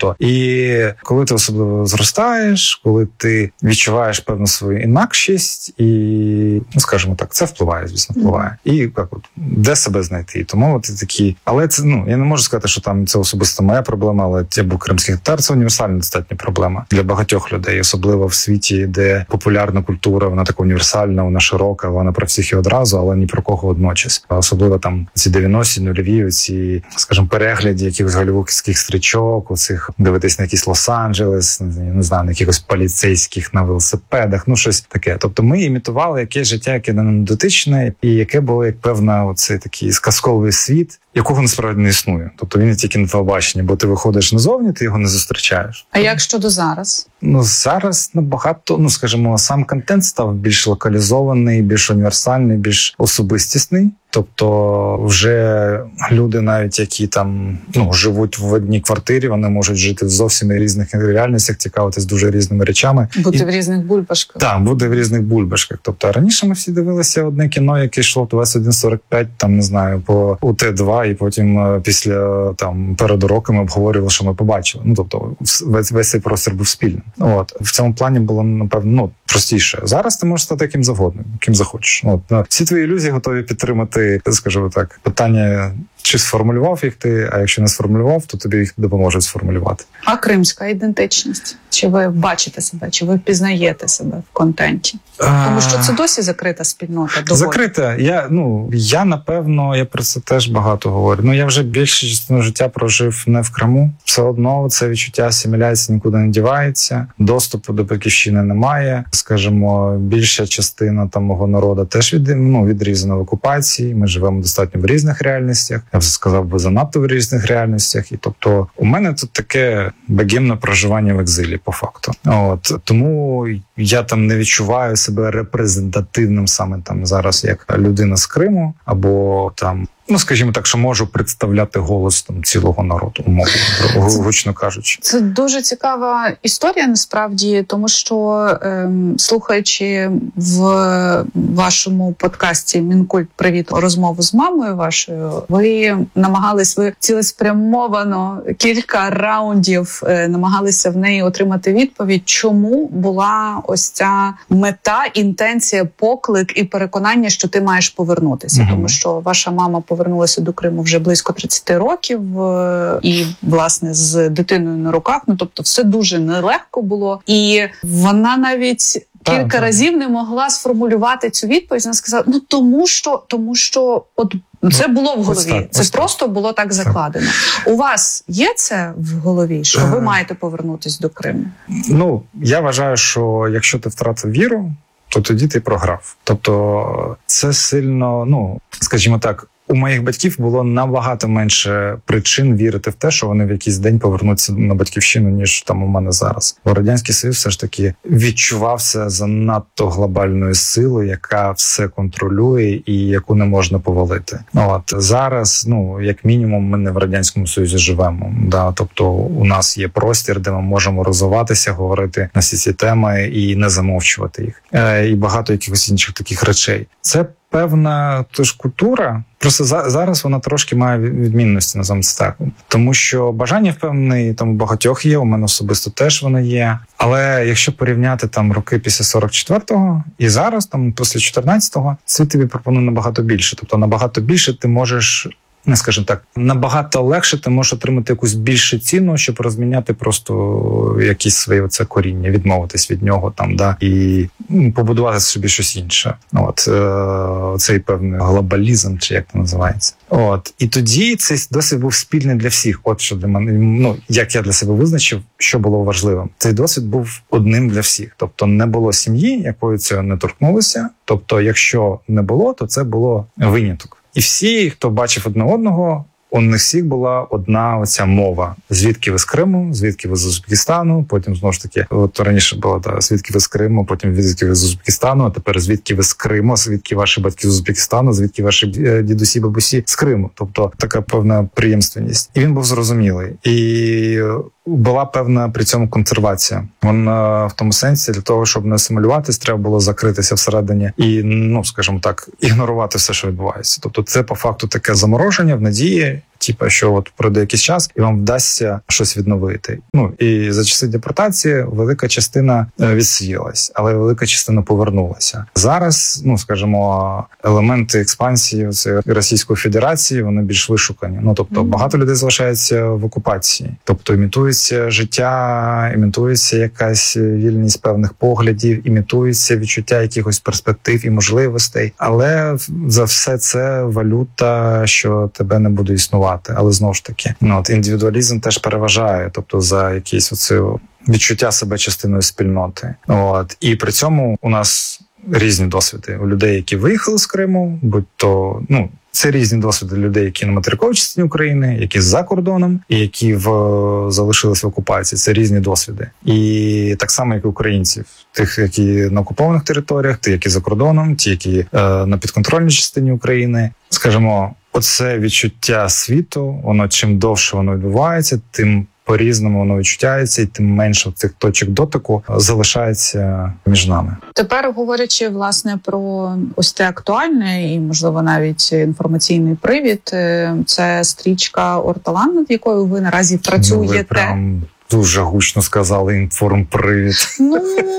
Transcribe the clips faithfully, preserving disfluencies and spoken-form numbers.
тобто, і коли ти особливо зростаєш, коли ти відчуваєш певну свою інакшість, і, ну, скажімо так, це впливає, звісно, впливає. І як от, де себе знайти? Тому от такі, але це, ну, я не можу сказати, що там це особисто моя проблема, але я був кримський татар, це універсальна достатня проблема для багатьох людей, особливо в світі, де популярна культура, вона така універсальна, вона широка, вона про всіх і одразу, але ні про кого одночас. Особливо там ці дев'яності, нульові, ці, скажімо, перегляді якихось голлівудських стрічок, оцих дивитись на якийсь Лос-Анджелес, не знаю, на якихось поліцейських на велосипедах, ну щось таке. Тобто ми імітували якесь життя, яке не дотичне, і яке було як певна оцей такий сказковий світ, якого насправді не існує. Тобто він не тільки на телебаченні, бо ти виходиш назовні, ти його не зустрічаєш. А як щодо зараз? Ну, зараз набагато, ну, скажімо, сам контент став більш локалізований, більш універсальний, більш особистісний. Тобто вже люди, навіть які там, ну, живуть в одній квартирі, вони можуть жити в зовсім різних реальностях, цікавитись дуже різними речами. Бути і... в різних бульбашках. Так, бути в різних бульбашках. Тобто раніше ми всі дивилися одне кіно, яке йшло в двадцять один сорок п'ять, там, не знаю, по У Т два, і потім після, там, перед уроками обговорювали, що ми побачили. Ну, тобто весь, весь цей простір був спільним. От. В цьому плані було, напевно, ну, простіше. Зараз ти можеш стати ким завгодно, ким захочеш. От. Всі твої ілюзії готові підтримати, скажімо так, питання, чи сформулював їх ти, а якщо не сформулював, то тобі їх допоможуть сформулювати. А кримська ідентичність? Чи ви бачите себе, чи ви впізнаєте себе в контенті? Тому що це досі закрита спільнота. Доволі. Закрита. Я, ну, я, напевно, я про це теж багато говорю. Ну, я вже більшу частину життя прожив не в Криму. Все одно це відчуття асиміляції нікуди не дівається. Доступу до батьківщини немає. Скажімо, більша частина там мого народу теж від, ну, відрізана в окупації. Ми живемо достатньо в різних реальностях. Я вже сказав би занадто в різних реальностях. І тобто у мене тут таке богемне проживання в екзилі, по факту. От. Тому я там не відчуваю себе репрезентативним саме там зараз як людина з Криму, або там, ну, скажімо так, що можу представляти голос там цілого народу, умовно, гучно кажучи. Це дуже цікава історія, насправді, тому що, ем, слухаючи в вашому подкасті «Мінкульт. Привіт. Розмову з мамою вашою», ви намагались, ви цілеспрямовано кілька раундів е, намагалися в неї отримати відповідь, чому була ось ця мета, інтенція, поклик і переконання, що ти маєш повернутися. Mm-hmm. Тому що ваша мама повернулася до Криму вже близько тридцять років і, власне, з дитиною на руках. Ну, тобто все дуже нелегко було. І вона навіть кілька так, разів не могла сформулювати цю відповідь. Вона сказала, ну тому що, тому що от це було в голові. Так, це просто так. було так закладено. У вас є це в голові, що ви маєте повернутися до Криму? Ну, я вважаю, що якщо ти втратив віру, то тоді ти програв. Тобто це сильно, ну, скажімо так, у моїх батьків було набагато менше причин вірити в те, що вони в якийсь день повернуться на батьківщину, ніж там у мене зараз. Бо Радянський Союз все ж таки відчувався занадто глобальною силою, яка все контролює і яку не можна повалити. От зараз, ну, як мінімум, ми не в Радянському Союзі живемо. Да? Тобто у нас є простір, де ми можемо розвиватися, говорити на всі ці теми і не замовчувати їх. Е, і багато якихось інших таких речей. Це певна тож культура, просто за, зараз вона трошки має відмінності, називаємо це так. Тому що бажання впевнений там у багатьох є, у мене особисто теж воно є. Але якщо порівняти там роки після сорок четвертого і зараз, там після чотирнадцятого, світ тобі пропонує набагато більше. Тобто набагато більше ти можеш, не скажімо так, набагато легше ти можеш отримати якусь більшу ціну, щоб розміняти просто якісь своє оце коріння, відмовитись від нього там, да, і ну, побудувати собі щось інше. От е- цей певний глобалізм, чи як це називається. От і тоді цей досвід був спільний для всіх. От що для мене, ну як я для себе визначив, що було важливим. Цей досвід був одним для всіх. Тобто не було сім'ї, якою цього не торкнулося. Тобто, якщо не було, то це було виняток. І всі, хто бачив одне одного, у них всіх була одна оця мова. Звідки ви з Криму, звідки ви з Узбекистану, потім, знову ж таки, от раніше було, та, звідки ви з Криму, потім звідки ви з Узбекистану, а тепер звідки ви з Криму, звідки ваші батьки з Узбекистану, звідки ваші дідусі, бабусі з Криму. Тобто така певна приємственність. І він був зрозумілий. І була певна при цьому консервація. Вона в тому сенсі, для того, щоб не асимілюватись, треба було закритися всередині і, ну, скажімо так, ігнорувати все, що відбувається. Тобто це по факту таке замороження в надії, типу, що от пройде якийсь час і вам вдасться щось відновити. Ну і за часи депортації велика частина відсіялась, але велика частина повернулася. Зараз, ну скажімо, елементи експансії Російської Федерації вони більш вишукані. Ну тобто mm-hmm. багато людей залишається в окупації, тобто імітується життя, імітується якась вільність певних поглядів, імітується відчуття якихось перспектив і можливостей, але за все це валюта, що тебе не буде існувати. Але знову ж таки, ну от індивідуалізм теж переважає, тобто за якісь оце відчуття себе частиною спільноти. От і при цьому у нас різні досвіди у людей, які виїхали з Криму, будь то ну. Це різні досвіди людей, які на материковій частині України, які за кордоном, і які в залишились в окупації. Це різні досвіди. І так само, як і українців. Тих, які на окупованих територіях, ті, які за кордоном, ті, які е, на підконтрольній частині України. Скажімо, оце відчуття світу, воно чим довше воно відбувається, тим по-різному воно відчувається, і тим менше цих точок дотику залишається між нами. Тепер, говорячи, власне, про ось те актуальне і, можливо, навіть інформаційний привід, це стрічка «Орталан», над якою ви наразі працюєте. Ну, ви прям... Дуже гучно сказали інформпривід. Ну,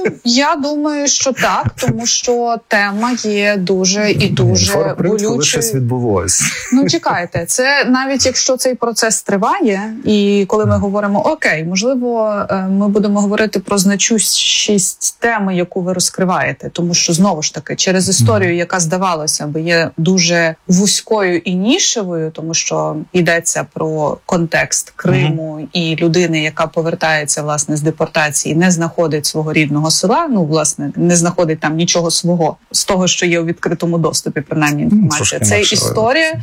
я думаю, що так, тому що тема є дуже і дуже болючою. Коли щось відбулося. Ну, чекайте, це навіть якщо цей процес триває, і коли ми говоримо, окей, можливо, ми будемо говорити про значущість теми, яку ви розкриваєте, тому що, знову ж таки, через історію, яка, здавалося би, є дуже вузькою і нішевою, тому що йдеться про контекст Криму mm-hmm. і людини, яка повертається, власне, з депортації, не знаходить свого рідного села, ну, власне, не знаходить там нічого свого, з того, що є у відкритому доступі, принаймні, інформація. Це історія,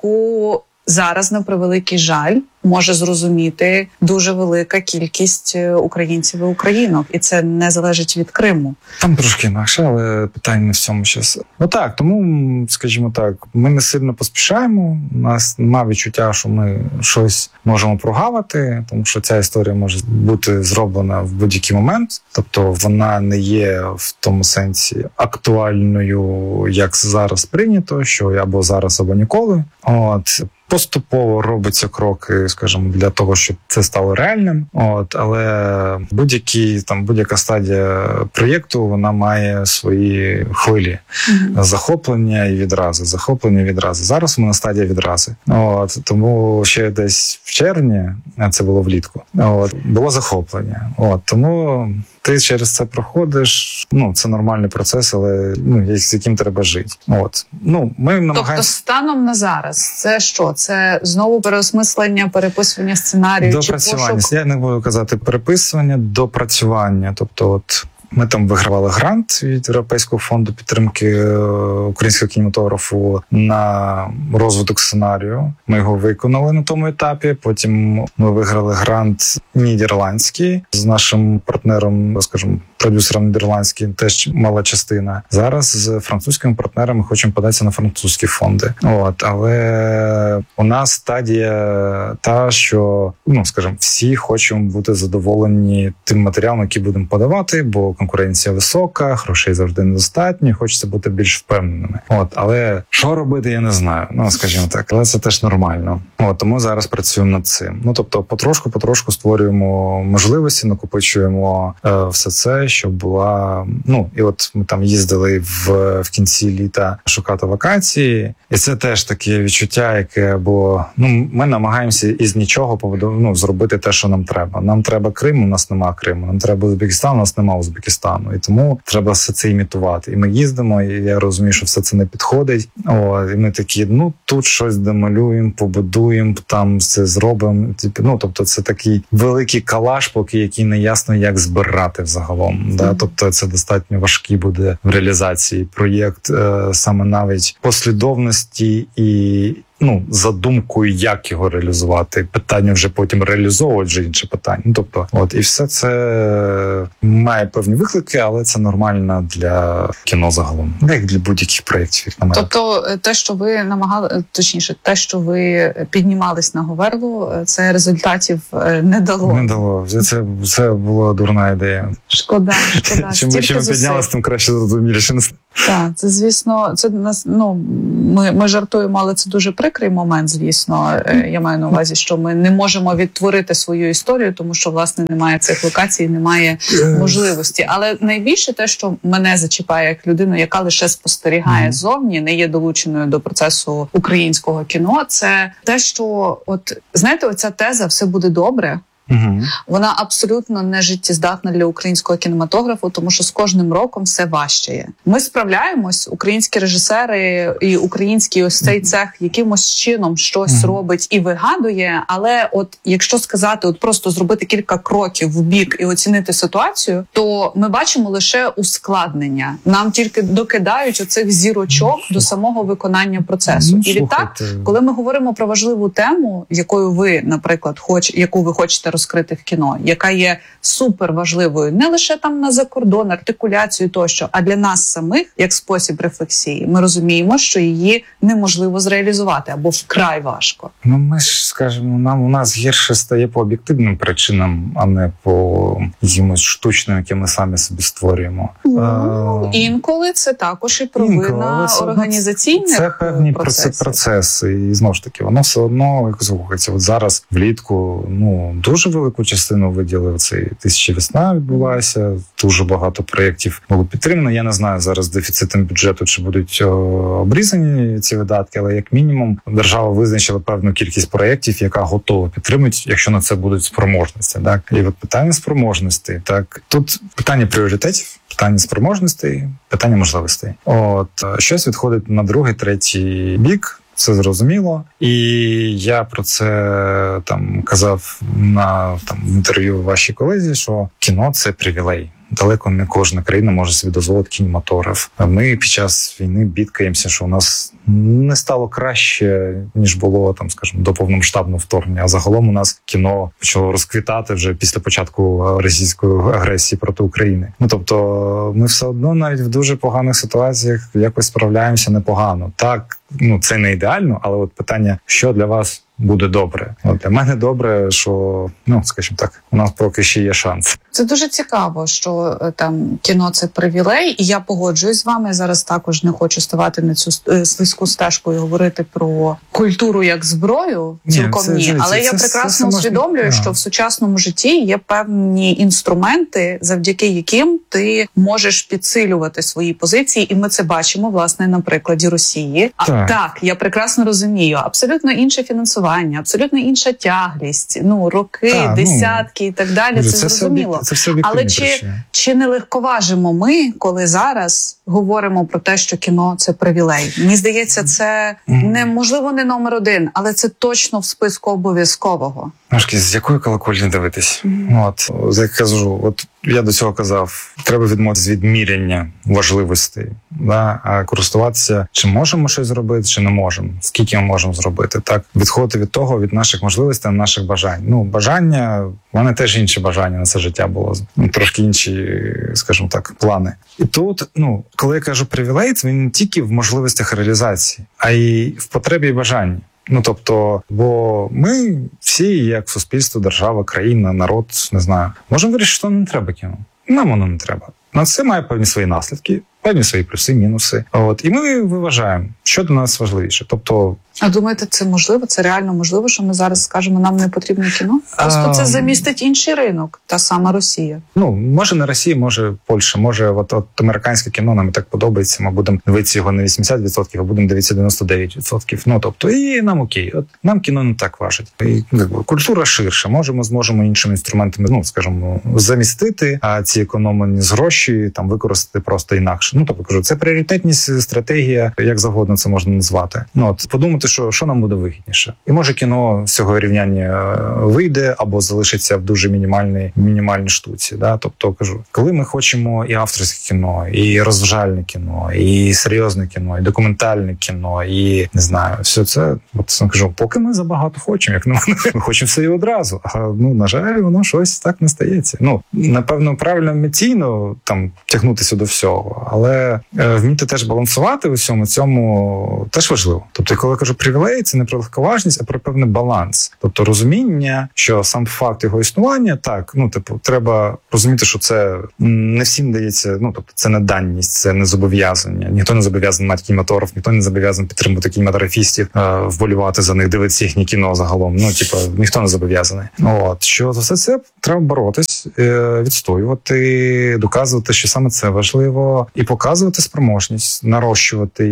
яку зараз, на превеликий жаль, може зрозуміти дуже велика кількість українців і українок. І це не залежить від Криму. Там трошки інакше, але питання не в цьому щас. Ну так, тому, скажімо так, ми не сильно поспішаємо. У нас немає відчуття, що ми щось можемо прогавити, тому що ця історія може бути зроблена в будь-який момент. Тобто вона не є в тому сенсі актуальною, як зараз прийнято, що або зараз, або ніколи. От. Поступово робиться кроки, скажімо, для того, щоб це стало реальним. От, але будь-які там будь-яка стадія проєкту, вона має свої хвилі mm-hmm. захоплення і відрази. Захоплення і відрази. Зараз ми на стадії відрази. От, тому ще десь в червні, а це було влітку. От, було захоплення. От, тому ти через це проходиш. Ну, це нормальний процес, але ну, з яким треба жити. От. Ну, ми намагаємося... Тобто станом на зараз це що? Це знову переосмислення, переписування сценарію? Допрацювання. Чи пошук? Я не буду казати переписування, допрацювання. Тобто от ми там вигравали грант від Європейського фонду підтримки українського кінематографу на розвиток сценарію. Ми його виконали на тому етапі. Потім ми виграли грант нідерландський з нашим партнером, скажімо, продюсером нідерландським, теж мала частина. Зараз з французькими партнерами хочемо податися на французькі фонди. От, але у нас стадія та, що, ну, скажімо, всі хочемо бути задоволені тим матеріалом, який будемо подавати, бо конкуренція висока, грошей завжди недостатньо, хочеться бути більш впевненими. От, але що робити, я не знаю. Ну, скажімо так, але це теж нормально. От, тому зараз працюємо над цим. Ну, тобто, потрошку-потрошку створюємо можливості, накопичуємо е, все це, щоб була, ну, і от ми там їздили в, в кінці літа шукати вакансії, і це теж таке відчуття, яке, бо, ну, ми намагаємося із нічого ну, зробити те, що нам треба. Нам треба Крим, у нас нема Криму, нам треба Узбекистан, у нас нема Узбекистану, і тому треба все це імітувати. І ми їздимо, і я розумію, що все це не підходить. О, і ми такі, ну, тут щось домалюємо, побудуємо, там все зробимо. Ну, тобто це такий великий калаш, поки який не ясно, як збирати взагалом. Да? Тобто це достатньо важкий буде в реалізації проєкт, е, саме навіть послідовності і, ну, задумкою, як його реалізувати. Питання вже потім реалізовувати, вже інше питання. Ну, тобто, от, і все це має певні виклики, але це нормально для кіно загалом. Як для будь-яких проєктів, на мене. Тобто те, що ви намагали, точніше, те, що ви піднімались на Говерлу, це результатів не дало. Не дало. Це, це була дурна ідея. Шкода, шкода. Чим вище ми піднялися, тим краще зрозуміліше. Так, це, звісно, це нас, ну, ми, ми жартуємо, але це дуже прикрий момент, звісно. Я маю на увазі, що ми не можемо відтворити свою історію, тому що, власне, немає цих локацій, немає можливості. Але найбільше те, що мене зачіпає як людину, яка лише спостерігає mm-hmm. ззовні, не є долученою до процесу українського кіно, це те, що, от, знаєте, оця теза «все буде добре», Угу. вона абсолютно не життєздатна для українського кінематографу, тому що з кожним роком все важчає. Ми справляємось, українські режисери і український ось цей цех якимось чином щось угу. робить і вигадує, але от якщо сказати, от просто зробити кілька кроків в бік і оцінити ситуацію, то ми бачимо лише ускладнення. Нам тільки докидають оцих зірочок ну, до самого виконання процесу. Ну, і відтак, коли ми говоримо про важливу тему, якою ви, наприклад, хоч яку ви хочете розкрити в кіно, яка є супер важливою не лише там на закордон, артикуляцію тощо, а для нас самих, як спосіб рефлексії, ми розуміємо, що її неможливо зреалізувати або вкрай важко. Ну, ми ж, скажімо, нам у нас гірше стає по об'єктивним причинам, а не по якимось штучним, які ми самі собі створюємо. Ну, а, інколи це також і провина організаційних це певні процесів. процеси. І знову ж таки, воно все одно якось рухається. От зараз влітку, ну, дуже велику частину виділив цей «Тисяча весна» відбулася, дуже багато проєктів було підтримано. Я не знаю зараз дефіцитом бюджету, чи будуть о, обрізані ці видатки, але як мінімум держава визначила певну кількість проєктів, яка готова підтримати, якщо на це будуть спроможності. Так? І от питання спроможності. Так? Тут питання пріоритетів, питання спроможностей, питання можливостей. От щось відходить на другий, третій бік. Це зрозуміло, і я про це там казав на там інтерв'ю вашій колезі, що кіно – це привілей. Далеко не кожна країна може собі дозволити кінематограф. Ми під час війни бідкаємося, що у нас не стало краще, ніж було там, скажімо, до повномасштабного вторгнення. А загалом у нас кіно почало розквітати вже після початку російської агресії проти України. Ну тобто, ми все одно навіть в дуже поганих ситуаціях якось справляємося непогано. Так, ну це не ідеально, але от питання, що для вас буде добре. От для мене добре, що, ну, скажімо так, у нас поки ще є шанс. Це дуже цікаво, що там кіно – це привілей, і я погоджуюсь з вами. Я зараз також не хочу ставати на цю слизьку стежку і говорити про культуру як зброю, цілком ні. ні. Але це, я прекрасно це, це усвідомлюю, можна... що в сучасному житті є певні інструменти, завдяки яким ти можеш підсилювати свої позиції, і ми це бачимо, власне, на прикладі Росії. А так, так я прекрасно розумію, абсолютно інше фінансування, абсолютно інша тяглість, ну, роки, так, десятки ну, і так далі, це, це зрозуміло. Це все але чи, чи не легковажимо ми, коли зараз говоримо про те, що кіно – це привілей? Мені здається, це не, можливо, не номер один, але це точно в списку обов'язкового. Ножки, з якої колокольні дивитись? Mm-hmm. От, як кажу, от я до цього казав, треба відмовитися від міряння важливостей, да? А користуватися, чи можемо щось зробити, чи не можемо, скільки ми можемо зробити, так? Відходити від того, від наших можливостей, наших бажань. Ну, бажання, в мене теж інші бажання на це життя було, трошки інші, скажімо так, плани. І тут, ну, коли я кажу привілей, це він не тільки в можливостях реалізації, а й в потребі і бажанні. Ну, тобто, бо ми всі, як суспільство, держава, країна, народ, не знаю, можемо вирішити, що не треба кіно. Нам воно не треба. На це має певні свої наслідки, певні свої плюси, мінуси. От, і ми виважаємо, що для нас важливіше. Тобто, а думаєте, це можливо? Це реально можливо, що ми зараз скажемо, нам не потрібно кіно? Просто а... це замістить інший ринок, та сама Росія. Ну, може не Росія, може Польща, може от, от американське кіно нам і так подобається, ми будемо дивитися його на вісімдесят відсотків, а будемо дивитися дев'яносто дев'ять відсотків. Ну, тобто, і нам окей. От нам кіно не так важить. І, якби, культура ширша, може ми зможемо іншими інструментами, ну, скажімо, замістити, а ці економлені з гроші там використати просто інакше. Ну, тобто, кажу, це пріоритетність, стратегія, як завгодно це можна назвати. Ну, от, подумати, що, що нам буде вигідніше. І може кіно з цього рівняння вийде або залишиться в дуже мінімальній, мінімальній штуці. Да? Тобто, кажу, коли ми хочемо і авторське кіно, і розважальне кіно, і серйозне кіно, і документальне кіно, і, не знаю, все це, от, кажу, поки ми забагато хочемо, як на мене, ми хочемо все і одразу. А, ну, на жаль, воно щось так не стається. Ну, напевно, правильно емоційно там тягнутися до всього, але Але е, вміти теж балансувати у всьому цьому теж важливо. Тобто, коли я кажу привілей, це не про легковажність, а про певний баланс. Тобто розуміння, що сам факт його існування, так, ну типу, треба розуміти, що це не всім дається. Ну тобто, це не даність, це не зобов'язання. Ніхто не зобов'язаний мати кінематограф, ніхто не зобов'язаний підтримувати кінематографістів, е, вболівати за них, дивитися їхні кіно загалом. Ну типу, ніхто не зобов'язаний. От що за все це треба боротись, е, відстоювати, доказувати, що саме це важливо, і показувати спроможність, нарощувати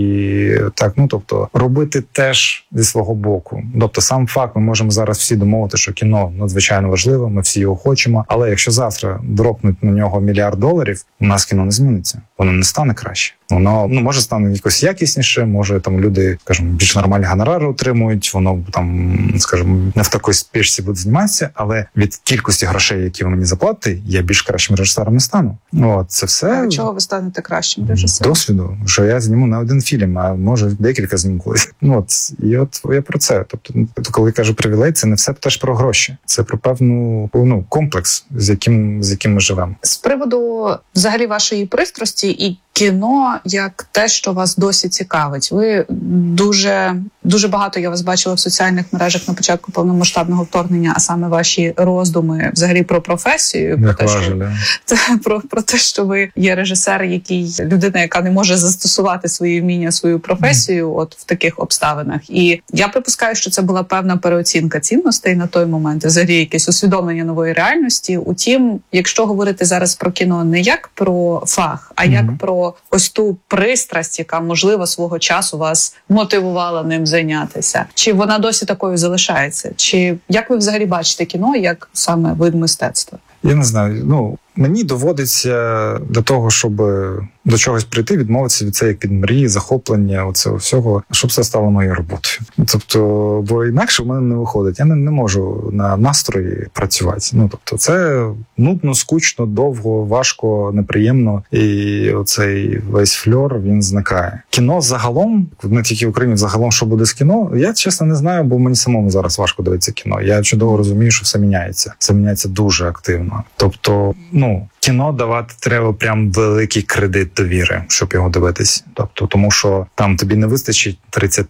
її. Так, ну тобто робити теж зі свого боку. Тобто, сам факт, ми можемо зараз всі домовити, що кіно надзвичайно важливо, ми всі його хочемо. Але якщо завтра дропнуть на нього мільярд доларів, у нас кіно не зміниться, воно не стане краще. Воно ну може стане якось якісніше, може там люди, скажімо, більш нормальні гонорари отримують, воно там, скажімо, не в такій спішці буде зніматися, але від кількості грошей, які ви мені заплатите, я більш кращим режисером не стану. От це все. А чого ви станете кращим режисером? Досвіду, що я зніму на один фільм, а може декілька зніму колись. Ну от і от я про це. Тобто, коли я кажу привілей, це не все теж про гроші, це про певну ну комплекс, з яким з яким ми живемо. З приводу взагалі вашої пристрасті і кіно як те, що вас досі цікавить. Ви дуже дуже багато я вас бачила в соціальних мережах на початку повномасштабного вторгнення, а саме ваші роздуми взагалі про професію, про те, що це про, про те, що ви є режисер, який людина, яка не може застосувати свої вміння, свою професію, mm. от в таких обставинах. І я припускаю, що це була певна переоцінка цінностей на той момент, взагалі якесь усвідомлення нової реальності. Утім, якщо говорити зараз про кіно не як про фах, а mm. як про ось ту пристрасть, яка, можливо, свого часу вас мотивувала ним зайнятися. Чи вона досі такою залишається? Чи як ви взагалі бачите кіно як саме вид мистецтва? Я не знаю. Ну, мені доводиться до того, щоб до чогось прийти, відмовитися від це як від мрії, захоплення, оцього всього, щоб це стало моєю роботою. Тобто, бо інакше в мене не виходить. Я не, не можу на настрої працювати. Ну, тобто, це нудно, скучно, довго, важко, неприємно. І оцей весь фльор, він зникає. Кіно загалом, не тільки в Україні, загалом, що буде з кіно, я, чесно, не знаю, бо мені самому зараз важко дивитися кіно. Я чудово розумію, що все міняється. Це міняється дуже активно. Тобто, ну, кіно давати треба прям великий кредит довіри, щоб його дивитись. Тобто, тому що там тобі не вистачить тридцять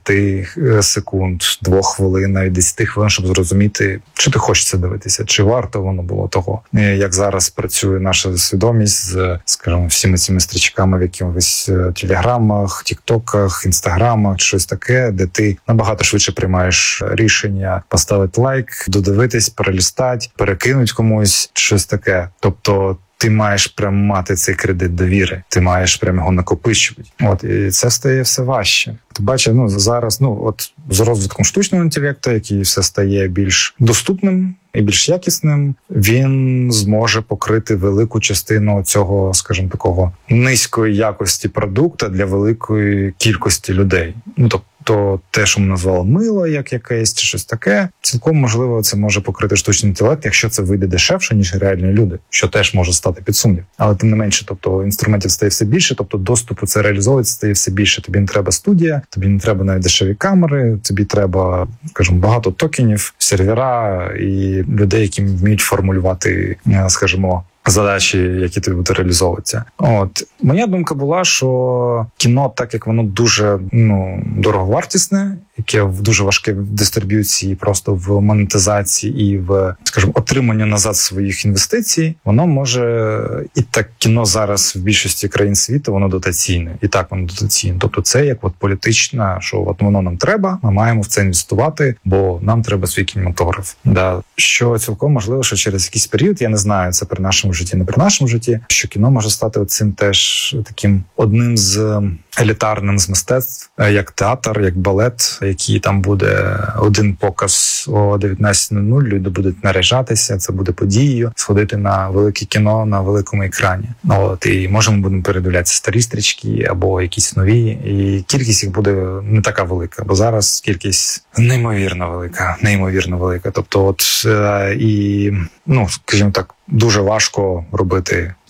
секунд, двох хвилин, навіть десять хвилин, щоб зрозуміти, чи ти хочеш це дивитися, чи варто воно було того. Як зараз працює наша свідомість з, скажімо, всіми цими стрічками в якихось телеграмах, тіктоках, інстаграмах, щось таке, де ти набагато швидше приймаєш рішення поставити лайк, додивитись, перелістати, перекинуть комусь, щось таке. Тобто, ти маєш прям мати цей кредит довіри, ти маєш прям його накопичувати. От і це стає все важче. Ти бачиш, ну зараз, ну от з розвитком штучного інтелекту, який все стає більш доступним і більш якісним, він зможе покрити велику частину цього, скажімо, такого низької якості продукту для великої кількості людей. Ну тобто. То те, що ми назвали мило, як якесь, чи щось таке, цілком можливо це може покрити штучний інтелект, якщо це вийде дешевше, ніж реальні люди, що теж може стати під сумнів. Але тим не менше, тобто інструментів стає все більше, тобто доступу це реалізовується стає все більше. Тобі не треба студія, тобі не треба навіть дешеві камери, тобі треба, скажімо, багато токенів, сервера і людей, які вміють формулювати, скажімо, задачі, які тобі будуть реалізовуватися. От моя думка була, що кіно, так як воно дуже ну дороговартісне, яке дуже важке в дистриб'юції, просто в монетизації і в, скажімо, отриманні назад своїх інвестицій, воно може і так кіно зараз в більшості країн світу воно дотаційне, і так воно дотаційне. Тобто це як от політична, що от воно нам треба, ми маємо в це інвестувати, бо нам треба свій кінематограф. Да, що цілком можливо, що через якийсь період, я не знаю, це при нашому житті, не при нашому житті, що кіно може стати цим теж таким одним з елітарним з мистецтв, як театр, як балет, який там буде один показ о дев'ятнадцятій нуль нуль, люди будуть наряжатися, це буде подією, сходити на велике кіно на великому екрані. От, і може ми будемо передивлятися старі стрічки або якісь нові, і кількість їх буде не така велика, бо зараз кількість неймовірно велика, неймовірно велика. Тобто, от і, ну, скажімо так, дуже важко робити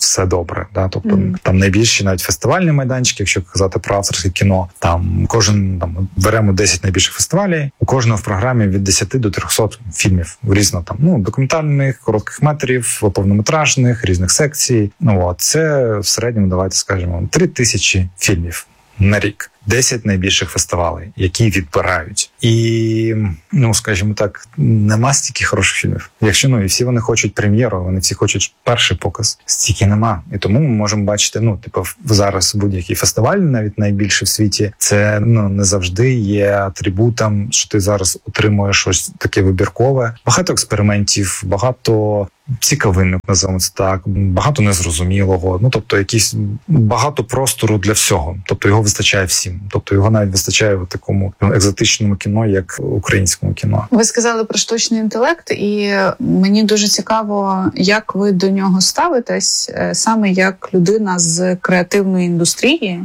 все добре. Да? Тобто Mm. там найбільші навіть фестивальні майданчики, якщо казати про авторське кіно, там кожен там беремо десять найбільших фестивалів, у кожного в програмі від десяти до трьохсот фільмів різно там, ну, документальних, коротких метрів, повнометражних, різних секцій. Ну, от це в середньому, давайте скажемо, три тисячі фільмів на рік. десять найбільших фестивалей, які відбирають. І, ну, скажімо так, нема стільки хороших фільмів. Якщо, ну, і всі вони хочуть прем'єру, вони всі хочуть перший показ. Стільки нема. І тому ми можемо бачити, ну, типу, зараз будь-який фестиваль, навіть найбільший в світі, це, ну, не завжди є атрибутом, що ти зараз отримуєш щось таке вибіркове. Багато експериментів, багато цікавинок, називаємо це так, багато незрозумілого. Ну, тобто, якісь багато простору для всього. Тобто, його вистачає всім. Тобто його навіть вистачає в такому екзотичному кіно, як українському кіно. Ви сказали про штучний інтелект, і мені дуже цікаво, як ви до нього ставитесь, саме як людина з креативної індустрії,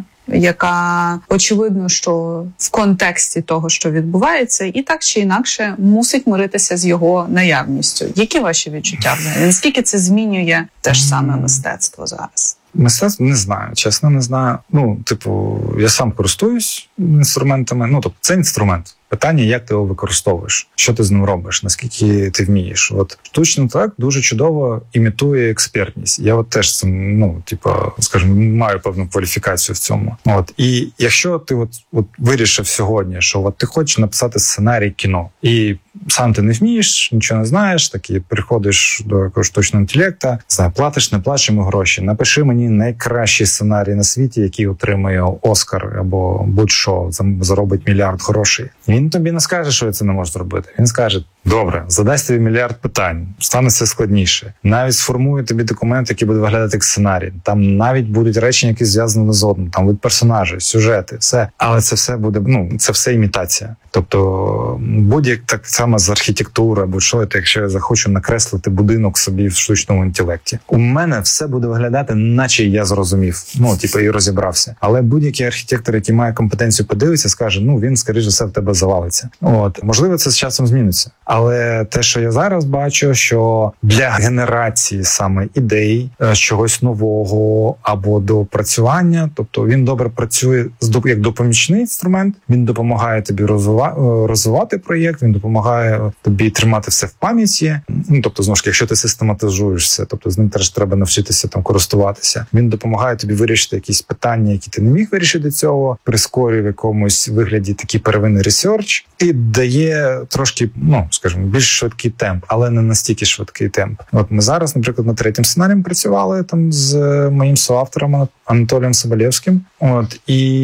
яка, очевидно, що в контексті того, що відбувається, і так чи інакше мусить миритися з його наявністю. Які ваші відчуття? Наскільки це змінює те ж саме мистецтво зараз? Мистецтво не знаю, чесно, не знаю. Ну, типу, я сам користуюсь інструментами. Ну, тобто, це інструмент. Питання, як ти його використовуєш, що ти з ним робиш, наскільки ти вмієш. От штучний інтелект дуже чудово імітує експертність. Я от теж цим, ну, типу, скажімо, маю певну кваліфікацію в цьому. От і якщо ти от, от вирішив сьогодні, що от ти хочеш написати сценарій кіно, і сам ти не вмієш, нічого не знаєш, таки приходиш до якогось штучного інтелекту, знає, платиш, не платиш йому гроші. Напиши мені найкращий сценарій на світі, який отримує Оскар або будь-що, заробить мільярд грошей. Він тобі не скаже, що я це не можу зробити. Він скаже: добре, задасть тобі мільярд питань, стане все складніше. Навіть сформує тобі документ, який буде виглядати як сценарій. Там навіть будуть речення, які зв'язані з одним. Там будуть персонажі, сюжети, все. Але це все буде, ну, це все імітація. Тобто будь-як так само з архітектури, будь-що, якщо я захочу накреслити будинок собі в штучному інтелекті. У мене все буде виглядати, наче я зрозумів. Ну, типу, і розібрався. Але будь-який архітектор, який має компетенцію, подивиться, скаже: ну, він, скоріш за все, в тебе завалиться. От. Можливо, це з часом зміниться. Але те, що я зараз бачу, що для генерації саме ідей, чогось нового або доопрацювання, тобто він добре працює як допомічний інструмент, він допомагає тобі розвивати, розвивати проєкт, він допомагає тобі тримати все в пам'яті. Ну, тобто, знову ж таки, якщо ти систематизуєш все, тобто з ним теж треба навчитися там користуватися. Він допомагає тобі вирішити якісь питання, які ти не міг вирішити до цього, прискорює в якомусь вигляді такий первинний ресерч і дає трошки, ну, скажімо, більш швидкий темп, але не настільки швидкий темп. От ми зараз, наприклад, над третім сценарієм працювали там з моїм соавтором Анатолієм Соболєвським. От,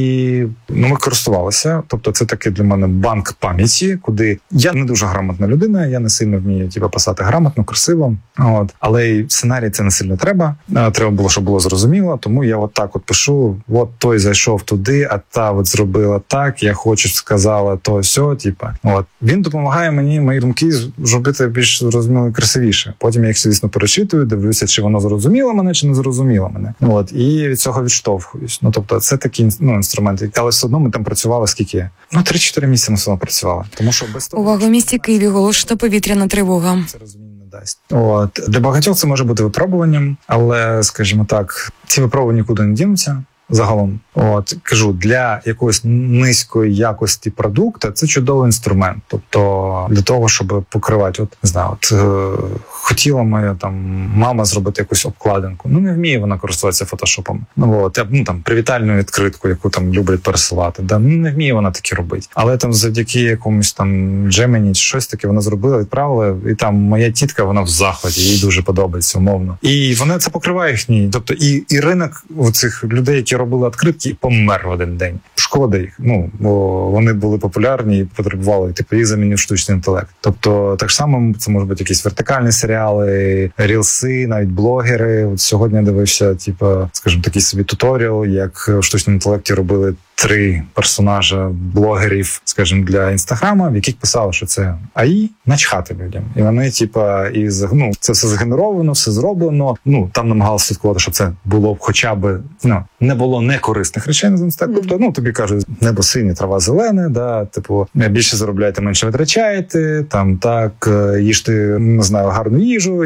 і ну, ми користувалися. Тобто це такий для мене банк пам'яті, куди я не дуже грамотна людина, я не сильно вмію типу, писати грамотно, красиво. От, але й сценарій це не сильно треба. Треба було, щоб було зрозуміло, тому я от так от пишу: от той зайшов туди, а та от зробила так, я хочу, сказала то сьо, типу. От. Він допомагає мені мої думки зробити більш зрозуміло і красивіше. Потім я їх, звісно, перечитую, дивлюся, чи воно зрозуміло мене, чи не зрозуміло мене. От. І від цього відштовхуюсь. Ну, тобто, це такі, ну, інструменти. Але все одно ми там працювали скільки? Ну, три-чотири місяці ми все одно працювали. Тому що без того... Увага, у місті Києві оголошена повітряна тривога. Це розуміння не дасть. От. Для багатьох це може бути випробуванням, але, скажімо так, ці випробування нікуди не дінуться. Загалом, от кажу, для якоїсь низької якості продукту це чудовий інструмент. Тобто для того, щоб покривати, от не знаю, от е, хотіла моя там мама зробити якусь обкладинку. Ну не вміє вона користуватися фотошопом. Ну от ну там привітальну відкритку, яку там люблять пересилати. Да, ну не вміє вона таке робити. Але там завдяки якомусь там Gemini, щось таке вона зробила, відправила, і там моя тітка, вона в захваті, їй дуже подобається умовно. І вона це покриває їхній. Тобто і, і ринок цих людей, які робили відкритки, помер в один день. Шкода їх, ну, бо вони були популярні і потребували, типу, їх замінив штучний інтелект. Тобто, так само це можуть бути якісь вертикальні серіали, рілси, навіть блогери. От сьогодні я дивився, типу, скажімо, такий собі туторіал, як в штучному інтелекті робили три персонажа блогерів, скажімо, для інстаграма, в яких писали, що це АІ, начхати людям. І вони, типа, і ну, це все згенеровано, все зроблено. Ну, там намагалися слідкувати, щоб це було б хоча б, ну, не було некорисних речей, називаємо так. Тобто, ну, тобі кажуть, небо синє, трава зелене, да, типу, більше заробляєте, менше витрачаєте, там, так, їжте, не знаю, гарну їжу, типа.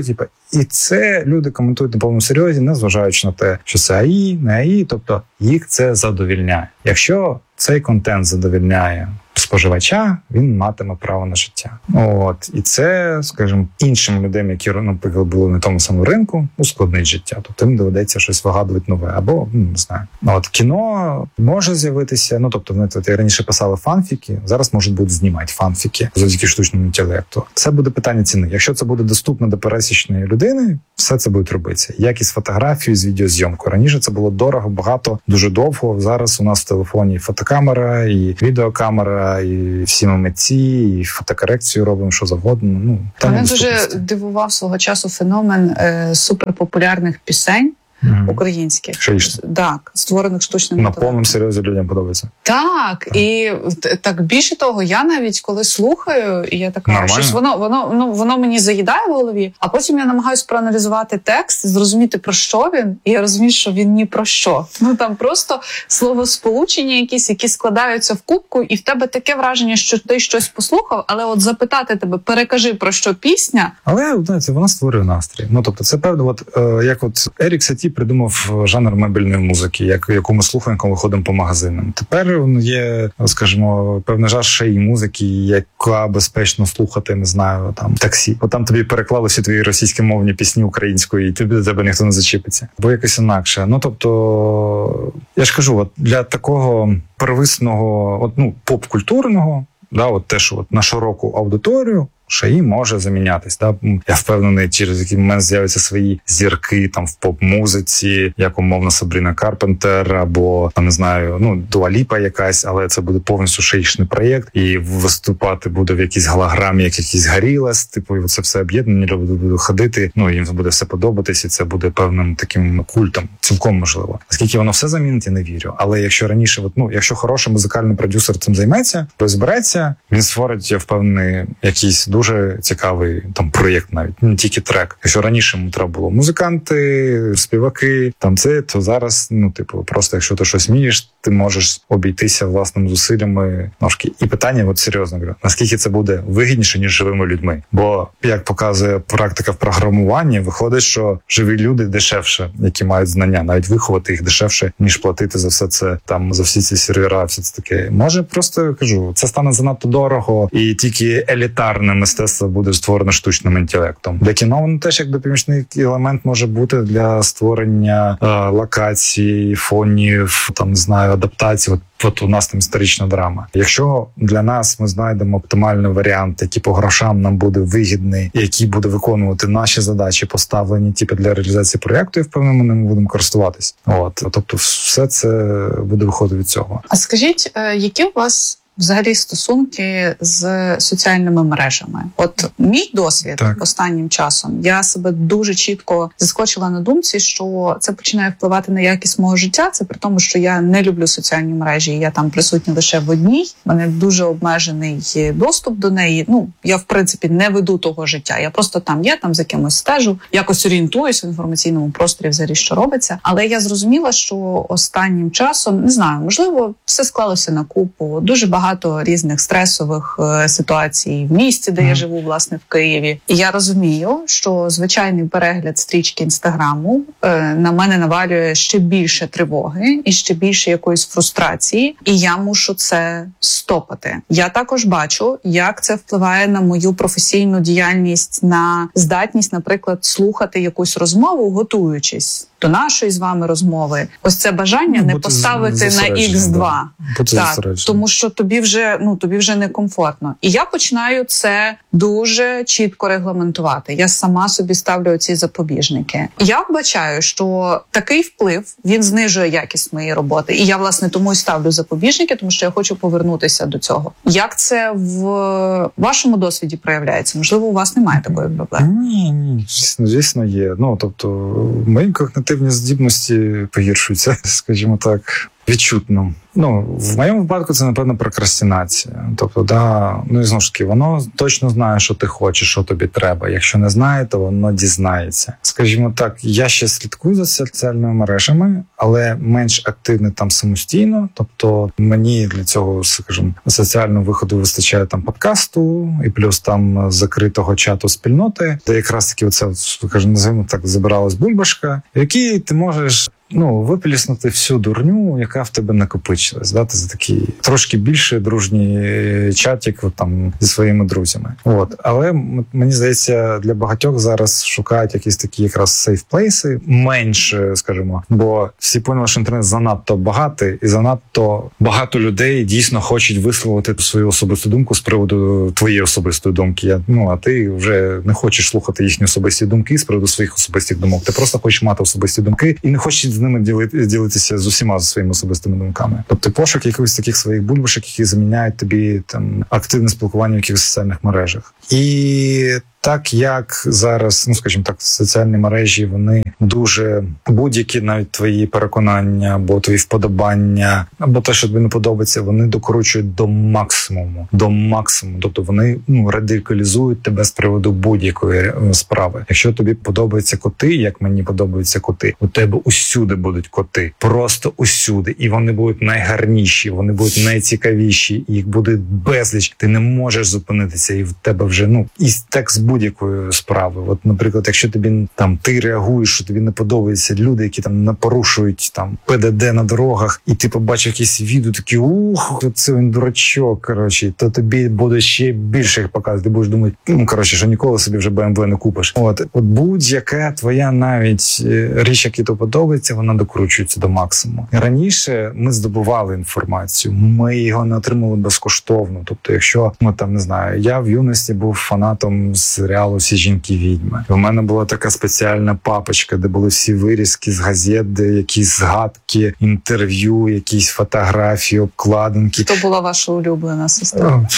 І це люди коментують на повному серйозі, не зважаючи на те, що це АІ, не АІ, тобто їх це задовільняє. Якщо цей контент задовільняє споживача, він матиме право на життя. От. І це, скажімо, іншим людям, які, наприклад, були на тому самому ринку, ускладнить життя. Тобто їм доведеться щось вигадувати нове. Або, ну, не знаю. От кіно може з'явитися, ну, тобто, знаєте, я раніше писали фанфіки, зараз можуть бути знімати фанфіки завдяки штучному інтелекту. Це буде питання ціни. Якщо це буде доступно до пересічної людини, все це буде робитися. Як із фотографією, з відеозйомкою. Раніше це було дорого, багато, дуже довго. Зараз у нас в телефоні і фотокамера, і відеокамера, і всі ми митці, і фотокорекцію робимо, що завгодно. Ну, мене дуже дивував свого часу феномен е, суперпопулярних пісень. Mm-hmm. Українських. Шаїшся. Так, створених штучним на інтелектом. повному серйозі людям подобається. Так, mm-hmm. і так більше того, я навіть коли слухаю, і я така, щось воно, воно, ну, воно мені заїдає в голові, а потім я намагаюся проаналізувати текст, зрозуміти, про що він, і я розумію, що він ні про що. Ну там просто словосполучення якісь, які складаються в кубку, і в тебе таке враження, що ти щось послухав, але от запитати тебе, перекажи, про що пісня. Але, знаєте, вона створює настрій. Ну, тобто, це певно, от, е, як от Ерік Саті придумав жанр мебельної музики, як, яку ми слухаємо, коли ходимо по магазинам. Тепер є, скажімо, певний жанр ще й музики, яка безпечно слухати, не знаю, там, таксі. Бо там тобі переклали всі твої російськомовні пісні українською, і тобі до тебе ніхто не зачепиться. Бо якось інакше. Ну, тобто, я ж кажу, от для такого первисного, от, ну, поп-культурного, да, от те, що от на широку аудиторію, ШАІ може замінятись. Да? Я впевнений, через який момент з'являться свої зірки там в поп-музиці, як умовно Сабріна Карпентер, або, не знаю, ну, Дуа Ліпа якась, але це буде повністю шаїшний проєкт, і виступати буде в якійсь голограмі, як якийсь Горілас, типу, і це все об'єднання, люди будуть ходити, ну, їм буде все подобатись, і це буде певним таким культом, цілком можливо. Наскільки воно все замінить, я не вірю. Але якщо раніше, от, ну, якщо хороший музикальний продюсер цим займеться, розбереться, він створить, я впевнений, якийсь дуже цікавий там проєкт, навіть не тільки трек. Якщо раніше йому треба було музиканти, співаки, там це, то зараз, ну, типу, просто якщо ти щось вмієш, ти можеш обійтися власними зусиллями ножки. І питання, от серйозно говорю, наскільки це буде вигідніше, ніж живими людьми? Бо, як показує практика в програмуванні, виходить, що живі люди дешевше, які мають знання, навіть виховати їх дешевше, ніж платити за все це, там, за всі ці сервера, все це таке. Може, просто, кажу, це стане занадто дорого, і тільки елітарне мистецтво буде створено штучним інтелектом. Для кіно воно теж як допоміжний елемент може бути для створення е, локацій, фонів, там, не знаю, адаптацій. От, от у нас там історична драма. Якщо для нас ми знайдемо оптимальний варіант, який по грошам нам буде вигідний, і який буде виконувати наші задачі, поставлені типу для реалізації проєкту, і впевнено ми ним будемо користуватись. От, тобто все це буде виходити від цього. А скажіть, які у вас взагалі стосунки з соціальними мережами? От мій досвід так. Останнім часом, я себе дуже чітко заскочила на думці, що це починає впливати на якість мого життя. Це при тому, що я не люблю соціальні мережі, я там присутня лише в одній. У мене дуже обмежений доступ до неї. Ну, я в принципі не веду того життя. Я просто там є, там за кимось стежу, якось орієнтуюсь в інформаційному просторі взагалі, що робиться. Але я зрозуміла, що останнім часом, не знаю, можливо, все склалося на купу. Дуже багато Багато різних стресових е, ситуацій в місті, де mm. я живу, власне, в Києві. І я розумію, що звичайний перегляд стрічки Інстаграму е, на мене навалює ще більше тривоги і ще більше якоїсь фрустрації, і я мушу це стопати. Я також бачу, як це впливає на мою професійну діяльність, на здатність, наприклад, слухати якусь розмову, готуючись до нашої з вами розмови. Ось це бажання ну, не поставити на ікс два. Так, тому що тобі вже, ну, тобі вже некомфортно. І я починаю це дуже чітко регламентувати. Я сама собі ставлю ці запобіжники. Я вбачаю, що такий вплив, він знижує якість моєї роботи. І я, власне, тому і ставлю запобіжники, тому що я хочу повернутися до цього. Як це в вашому досвіді проявляється? Можливо, у вас немає такої проблеми? Ні, ні, звісно, є. Ну, тобто, мої когнитивні здібності погіршуються, скажімо так. відчутно. Ну, в моєму випадку це, напевно, прокрастинація. Тобто, да, ну і знову ж таки, воно точно знає, що ти хочеш, що тобі треба. Якщо не знає, то воно дізнається. Скажімо так, я ще слідкую за соціальними мережами, але менш активний там самостійно. Тобто, мені для цього, скажімо, соціального виходу вистачає там подкасту і плюс там закритого чату спільноти, де якраз таки оце, скажімо, називаємо так, забиралась бульбашка, в якій ти можеш ну, випліснути всю дурню, яка в тебе накопичилась, дати за такий трошки більше дружній чатик от, там зі своїми друзями. От, але мені здається, для багатьох зараз шукають якісь такі якраз сейф-плейси, менше, скажімо, бо всі поняли, що інтернет занадто багатий і занадто багато людей дійсно хочуть висловити свою особисту думку з приводу твоєї особистої думки. Я, ну, а ти вже не хочеш слухати їхні особисті думки з приводу своїх особистих думок. Ти просто хочеш мати особисті думки і не хочеш з ними ділити, ділитися з усіма своїми особистими думками. Тобто пошук якихось таких своїх бульбашок, які заміняють тобі там активне спілкування в якихось соціальних мережах. І так як зараз, ну скажімо так, соціальні мережі, вони дуже будь-які навіть твої переконання, або твої вподобання, або те, що тобі не подобається, вони докручують до максимуму, до максимуму. Тобто вони ну радикалізують тебе з приводу будь-якої справи. Якщо тобі подобаються коти, як мені подобаються коти, у тебе усюди будуть коти, просто усюди, і вони будуть найгарніші, вони будуть найцікавіші, їх буде безліч. Ти не можеш зупинитися, і в тебе вже ну і текст будь-якої справи. От, наприклад, якщо тобі там ти реагуєш, що тобі не подобаються люди, які там не порушують там ПДД на дорогах, і ти побачив якісь відео, такі ух, це він дурачок, коротше, то тобі буде ще більше їх показувати. Ти будеш думати, ну коротше, що ніколи собі вже Б М В не купиш. От, от будь-яка твоя навіть річ, яка тобі подобається, вона докручується до максимуму. Раніше ми здобували інформацію, ми його не отримали безкоштовно. Тобто, якщо ну там не знаю, я в юності був фанатом серіалу «Всі жінки відьми». У мене була така спеціальна папочка, де були всі вирізки з газет, де якісь згадки, інтерв'ю, якісь фотографії, обкладинки. Хто була ваша улюблена сестра?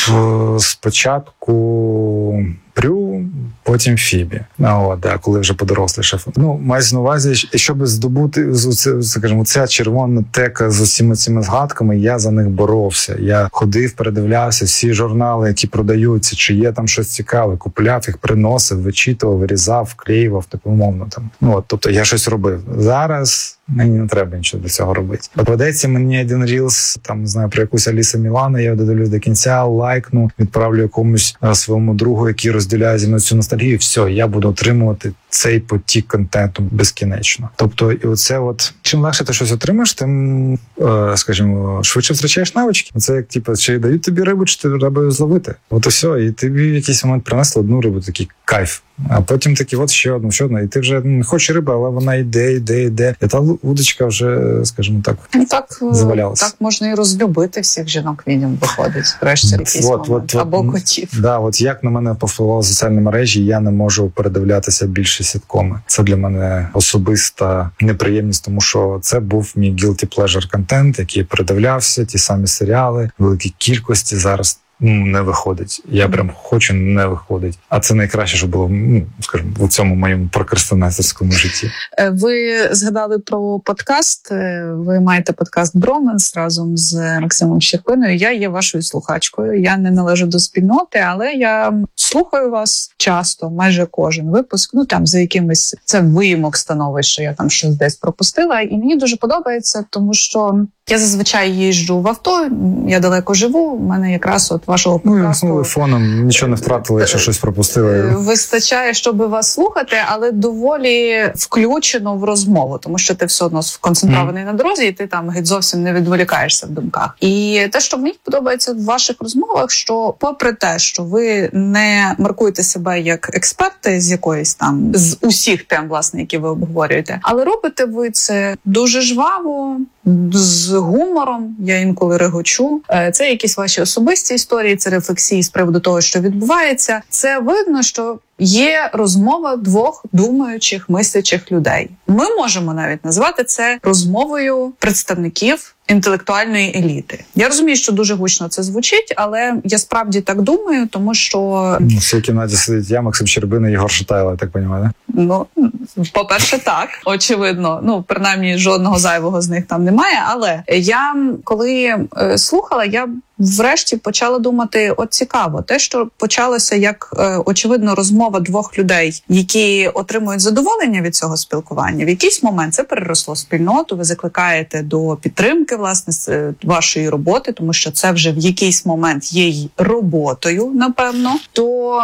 Спочатку Прю, потім Фібі. А от, да, коли вже подоросліше. Ну, мається на увазі, щоб здобути, скажімо, ця червона тека з усіма цими згадками, я за них боровся. Я ходив, передивлявся всі журнали, які продаються, чи є там щось цікаве, купляв їх, приносив, вичитував, вирізав, вклеював, типу, умовно там. Ну, от, тобто я щось робив. Зараз мені не треба нічого для цього робити. Попадеться мені один рілс, там, не знаю, про якусь Аліса Мілана, я додивлюсь до кінця, лайкну, відправлю якомусь а, своєму другу, який розділяє зі мною цю ностальгію, все, я буду отримувати цей потік контенту безкінечно. Тобто, і оце от, чим легше ти щось отримаєш, тим, е, скажімо, швидше втрачаєш навички. Це як, типу, чи дають тобі рибу, чи ти треба її зловити. От і все, і тобі в якийсь момент принесли одну рибу, такий кайф. А потім такі, от ще одну, ще одну. І ти вже не хочеш риби, але вона йде, йде, йде. І та удочка вже, скажімо так, ну, так завалялася. Так можна і розлюбити всіх жінок відьом, виходить. Врешті якийсь от, момент. От, або от, котів. Да, от як на мене повпливали соціальні мережі, я не можу передивлятися більше сіткоми. Це для мене особиста неприємність, тому що це був мій guilty pleasure контент, який передивлявся, ті самі серіали, великій кількості зараз. Ну, не виходить. Я прям хочу, не виходить. А це найкраще, що було, ну, скажімо, у цьому моєму прокрастинаторському житті. Ви згадали про подкаст. Ви маєте подкаст «Броменс» разом з Максимом Щербиною. Я є вашою слухачкою. Я не належу до спільноти, але я слухаю вас часто, майже кожен випуск. Ну, там, за якимось, це виїмок становить, що я там щось десь пропустила. І мені дуже подобається, тому що я зазвичай їжджу в авто, я далеко живу, у мене якраз от вашого подкасту... Ну, фоном нічого не втратили, якщо щось пропустили. Вистачає, щоб вас слухати, але доволі включено в розмову, тому що ти все одно сконцентрований mm. на дорозі, і ти там геть зовсім не відволікаєшся в думках. І те, що мені подобається в ваших розмовах, що попри те, що ви не маркуєте себе як експерти з якоїсь там, з усіх тем, власне, які ви обговорюєте, але робите ви це дуже жваво, з гумором, я інколи регочу. Це якісь ваші особисті історії, це рефлексії з приводу того, що відбувається. Це видно, що є розмова двох думаючих, мислячих людей. Ми можемо навіть назвати це розмовою представників інтелектуальної еліти. Я розумію, що дуже гучно це звучить, але я справді так думаю, тому що... Ну, в цій кімнаті сидить я, Максим Щербина і Єгор Шатайло, я так розумію, да? Ну, по-перше, так, очевидно. Ну, принаймні, жодного зайвого з них там немає. Але я, коли е, слухала, я врешті почала думати, от цікаво, те, що почалося як, е, очевидно, розмова двох людей, які отримують задоволення від цього спілкування. В якийсь момент це переросло в спільноту, ви закликаєте до підтримки, власне, вашої роботи, тому що це вже в якийсь момент є й роботою, напевно. То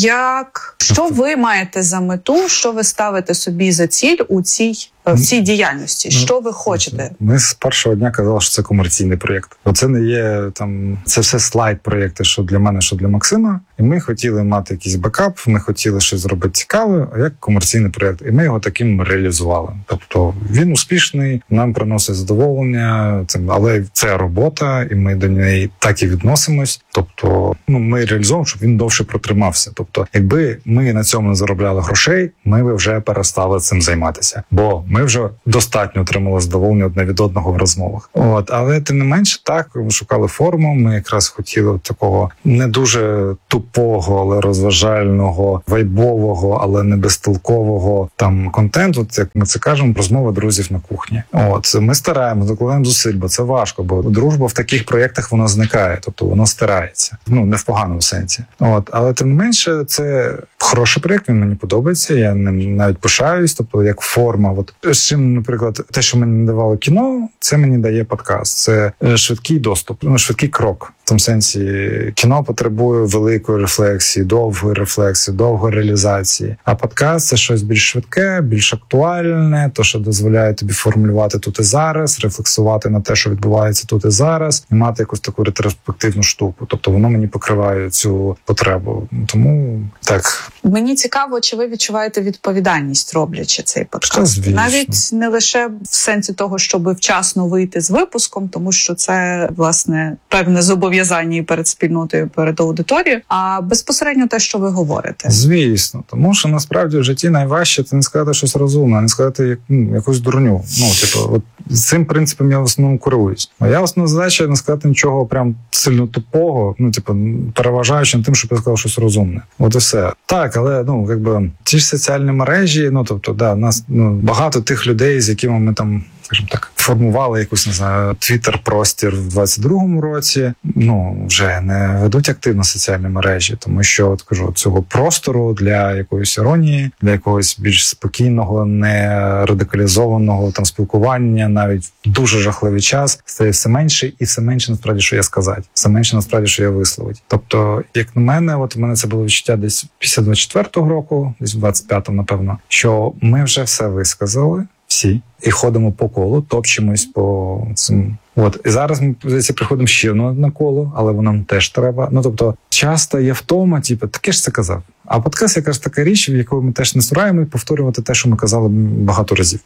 як, що ви маєте за мету, що ви ставите собі за ціль у цій в цій діяльності? Що ви хочете? Ми з першого дня казали, що це комерційний проєкт. Оце не є там, це все слайд-проєкти, що для мене, що для Максима. І ми хотіли мати якийсь бекап, ми хотіли щось зробити цікаве, а як комерційний проєкт. І ми його таким реалізували. Тобто він успішний, нам приносить задоволення, але це робота, і ми до неї так і відносимось. Тобто, ну, ми реалізуємо, щоб він довше протримався. Тобто, якби ми на цьому не заробляли грошей, ми б вже перестали цим займатися. Бо ми вже достатньо отримали задоволення одне від одного в розмовах. От, але тим не менше, так, ми шукали форму. Ми якраз хотіли такого не дуже тупого, але розважального, вайбового, але не безтолкового там контенту. От, як ми це кажемо, розмова друзів на кухні. От, ми стараємося, докладаємо зусиль, бо це важко, бо дружба в таких проєктах вона зникає, тобто вона стирається. Ну, не в поганому сенсі. От, але тим не менше, це хороший проєкт, він мені подобається, я ним навіть пишаюсь, тобто як форма. От, з чим, наприклад, те, що мені не давало кіно, це мені дає подкаст. Це швидкий доступ, ну, швидкий крок. В тому сенсі, кіно потребує великої рефлексії, довгої рефлексії, довгої реалізації. А подкаст – це щось більш швидке, більш актуальне, то, що дозволяє тобі формулювати тут і зараз, рефлексувати на те, що відбувається тут і зараз, і мати якусь таку ретроспективну штуку. Тобто воно мені покриває цю потребу. Тому так. Мені цікаво, чи ви відчуваєте відповідальність, роблячи цей подкаст? Що, навіть не лише в сенсі того, щоб вчасно вийти з випуском, тому що це, власне, певне зобов'язання і перед спільнотою, і перед аудиторією, а безпосередньо те, що ви говорите. Звісно, тому що насправді в житті найважче це не сказати щось розумне, а не сказати ну, якусь дурню. Ну, типу, от з цим принципом я в основному керуюсь. Моя основна задача не сказати нічого прям сильно тупого, ну, типу, переважаючи тим, щоб я сказав щось розумне. От і все. Так, але, ну, якби, ті ж соціальні мережі, ну, тобто, да, у нас ну, багато тих людей, з якими ми там, скажімо так, формували якусь, не знаю, твіттер-простір в двадцять другому році, ну, вже не ведуть активно соціальні мережі, тому що, от кажу, цього простору для якоїсь іронії, для якогось більш спокійного, не радикалізованого там спілкування, навіть в дуже жахливий час, стає все менше і все менше, насправді, що я сказати, все менше, насправді, що я висловити. Тобто, як на мене, от у мене це було відчуття десь після двадцять четвертого року, десь в двадцять п'ятому, напевно, що ми вже все висказали, всі, і ходимо по колу, топчемось по цим. От, і зараз ми, здається, приходимо ще на одне коло, але воно нам теж треба. Ну, тобто, часто є втома, типу, таке ж це казав. А подкаст якраз така річ, в якої ми теж не стараємо повторювати те, що ми казали багато разів.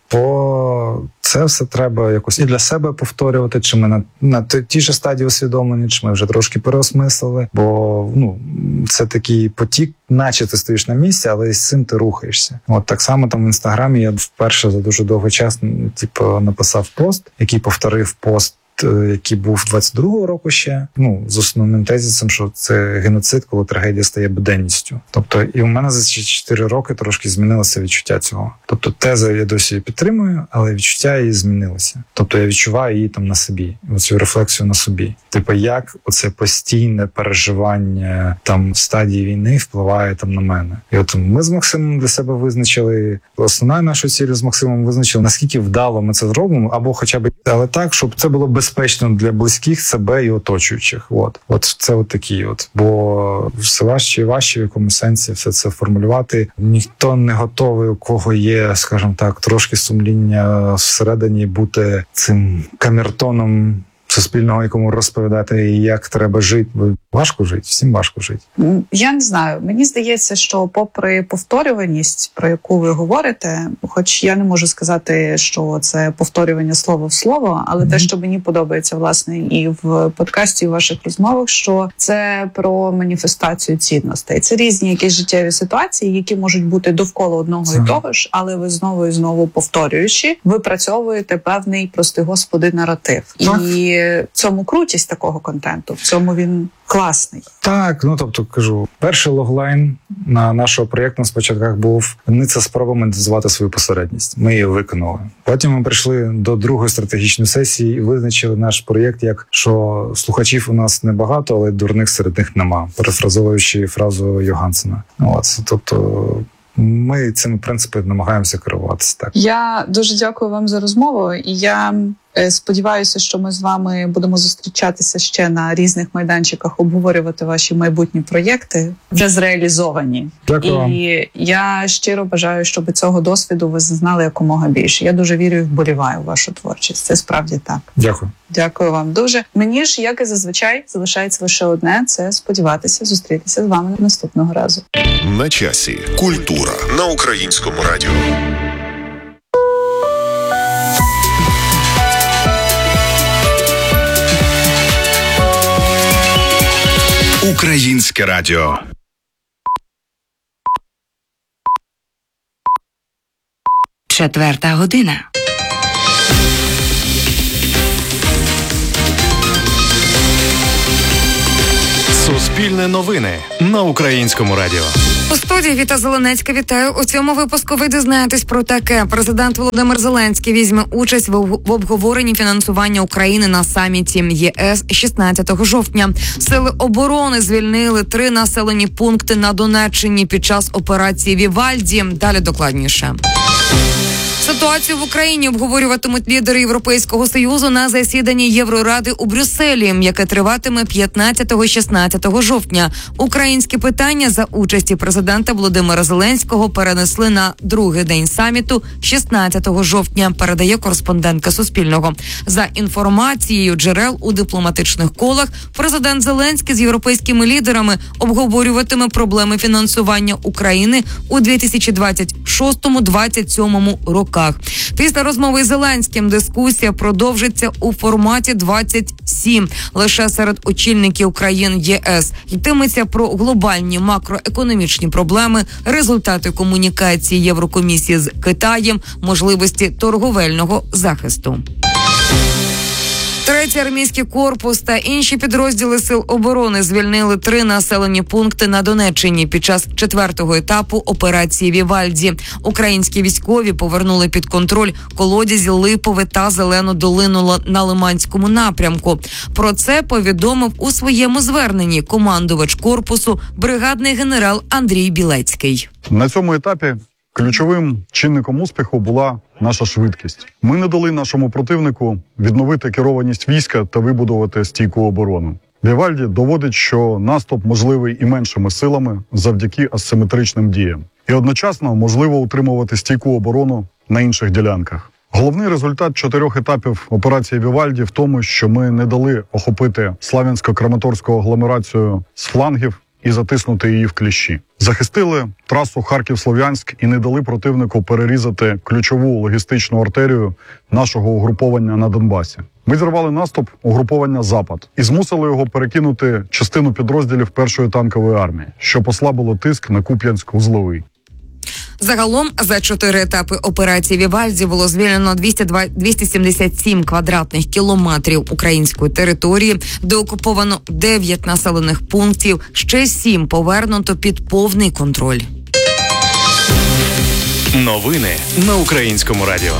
Бо це все треба якось і для себе повторювати, чи ми на, на тій же стадії усвідомлення, чи ми вже трошки переосмислили. Бо ну, це такий потік, наче ти стоїш на місці, але і з цим ти рухаєшся. От так само там в Інстаграмі я вперше за дуже довгий час типу, написав пост, який повторив пост, який був двадцять другого року ще, ну, з основним тезисом, що це геноцид, коли трагедія стає буденністю. Тобто, і у мене за чотири роки трошки змінилося відчуття цього. Тобто, теза я досі її підтримую, але відчуття її змінилося. Тобто, я відчуваю її там на собі, оцю рефлексію на собі. Типу, як оце постійне переживання там в стадії війни впливає там на мене. І от ми з Максимом для себе визначили, основна наша ціль з Максимом визначили, наскільки вдало ми це зробимо, або хоча б, але так, щоб це було безпечно для близьких, себе і оточуючих. От, от це от такі от. Бо все важче і важче в якомусь сенсі все це формулювати. Ніхто не готовий, у кого є, скажімо так, трошки сумління всередині бути цим камертоном суспільного, якому розповідати, як треба жити. Важко жити, всім важко жити. Я не знаю. Мені здається, що попри повторюваність, про яку ви говорите, хоч я не можу сказати, що це повторювання слово в слово, але mm-hmm. те, що мені подобається, власне, і в подкасті, і в ваших розмовах, що це про маніфестацію цінностей. Це різні якісь життєві ситуації, які можуть бути довкола одного mm-hmm. і того ж, але ви знову і знову повторюючи, випрацьовуєте певний, прости господи, наратив. Mm-hmm. І в цьому крутість такого контенту, в цьому він класний. Так, ну тобто кажу, перший логлайн на нашого проєкту на спочатках був не це спроба монетизувати свою посередність. Ми її виконали. Потім ми прийшли до другої стратегічної сесії і визначили наш проєкт як, що слухачів у нас небагато, але дурних серед них нема, перефразовуючи фразу Йогансена. От, тобто ми цими принципами намагаємося керуватися. Так. Я дуже дякую вам за розмову, і я сподіваюся, що ми з вами будемо зустрічатися ще на різних майданчиках, обговорювати ваші майбутні проєкти, вже зреалізовані. Дякую вам. І я щиро бажаю, щоб цього досвіду ви зазнали якомога більше. Я дуже вірю і вболіваю в вашу творчість. Це справді так. Дякую. Дякую вам дуже. Мені ж, як і зазвичай, залишається лише одне – це сподіватися зустрітися з вами наступного разу. На часі. Культура на Українському радіо. Українське радіо. Четверта година. Суспільне новини на Українському радіо. У студії Віта Зеленецька вітаю. У цьому випуску ви дізнаєтесь про таке. Президент Володимир Зеленський візьме участь в обговоренні фінансування України на саміті ЄС шістнадцятого жовтня. Сили оборони звільнили три населені пункти на Донеччині під час операції «Вівальді». Далі докладніше. Ситуацію в Україні обговорюватимуть лідери Європейського Союзу на засіданні Євроради у Брюсселі, яке триватиме п'ятнадцятого-шістнадцятого жовтня. Українські питання за участі президента Володимира Зеленського перенесли на другий день саміту шістнадцятого жовтня, передає кореспондентка Суспільного. За інформацією джерел у дипломатичних колах, президент Зеленський з європейськими лідерами обговорюватиме проблеми фінансування України у дві тисячі двадцять шостому - двадцять сьомому роках. Після розмови з Зеленським дискусія продовжиться у форматі двадцять сім. Лише серед очільників країн ЄС йтиметься про глобальні макроекономічні проблеми, результати комунікації Єврокомісії з Китаєм, можливості торговельного захисту. Третій армійський корпус та інші підрозділи Сил оборони звільнили три населені пункти на Донеччині під час четвертого етапу операції «Вівальді». Українські військові повернули під контроль колодязі Липове та Зелену долину на Лиманському напрямку. Про це повідомив у своєму зверненні командувач корпусу бригадний генерал Андрій Білецький. На цьому етапі ключовим чинником успіху була наша швидкість. Ми не дали нашому противнику відновити керованість війська та вибудувати стійку оборону. Вівальді доводить, що наступ можливий і меншими силами завдяки асиметричним діям. І одночасно можливо утримувати стійку оборону на інших ділянках. Головний результат чотирьох етапів операції «Вівальді» в тому, що ми не дали охопити Слав'янсько-Краматорську агломерацію з флангів і затиснути її в кліщі. Захистили трасу Харків-Слов'янськ і не дали противнику перерізати ключову логістичну артерію нашого угруповання на Донбасі. Ми зірвали наступ угруповання «Запад» і змусили його перекинути частину підрозділів першої танкової армії, що послабило тиск на Куп'янськ-Узловий. Загалом за чотири етапи операції «Вівальді» було звільнено двісті сімдесят сім квадратних кілометрів української території, де окуповано дев'ять населених пунктів, ще сім повернуто під повний контроль. Новини на Українському радіо.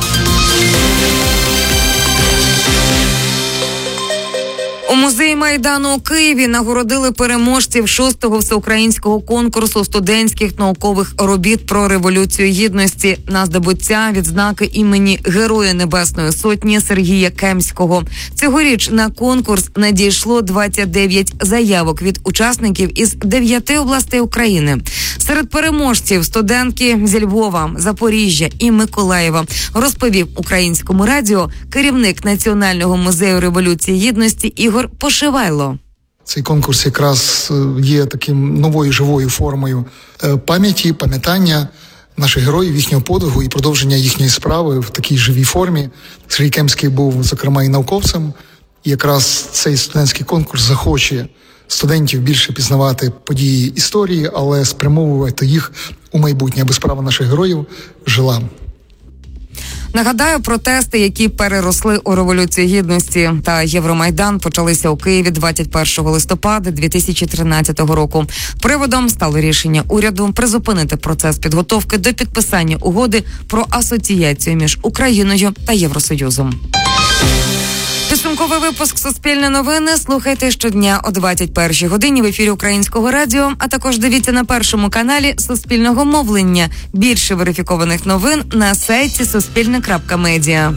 У музеї Майдану у Києві нагородили переможців шостого всеукраїнського конкурсу студентських наукових робіт про Революцію Гідності на здобуття відзнаки імені Героя Небесної Сотні Сергія Кемського. Цьогоріч на конкурс надійшло двадцять дев'ять заявок від учасників із дев'яти областей України. Серед переможців студентки зі Львова, Запоріжжя і Миколаєва, розповів Українському радіо керівник Національного музею Революції Гідності Ігор Пошивайло. Цей конкурс якраз є таким новою живою формою пам'яті, пам'ятання наших героїв, їхнього подвигу і продовження їхньої справи в такій живій формі. Сергій Кемський був, зокрема, і науковцем. І якраз цей студентський конкурс захоче студентів більше пізнавати події історії, але спрямовувати їх у майбутнє, аби справа наших героїв жила. Нагадаю, протести, які переросли у Революцію Гідності та Євромайдан, почалися у Києві двадцять першого листопада дві тисячі тринадцятого року. Приводом стало рішення уряду призупинити процес підготовки до підписання угоди про асоціацію між Україною та Євросоюзом. Підсумковий випуск «Суспільне новини» слухайте щодня о двадцять першій годині в ефірі Українського радіо, а також дивіться на першому каналі Суспільного мовлення. Більше верифікованих новин на сайті суспільне крапка медіа.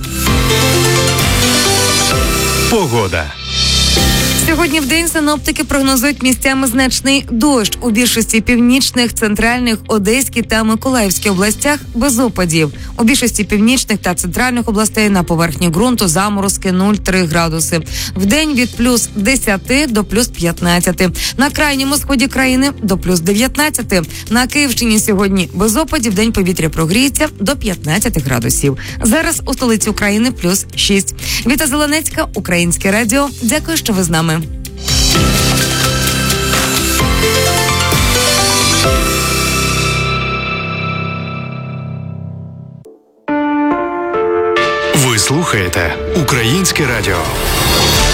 Погода. Сьогодні вдень синоптики прогнозують місцями значний дощ. У більшості північних, центральних, Одеській та Миколаївській областях без опадів. У більшості північних та центральних областей на поверхні ґрунту заморозки нуль-три градуси. Вдень від плюс десять до плюс п'ятнадцять. На крайньому сході країни до плюс дев'ятнадцять. На Київщині сьогодні без опадів, день повітря прогріється до п'ятнадцять градусів. Зараз у столиці України плюс шість. Віта Зеленецька, Українське радіо. Дякую, що ви з нами. Ви слухаєте Українське радіо.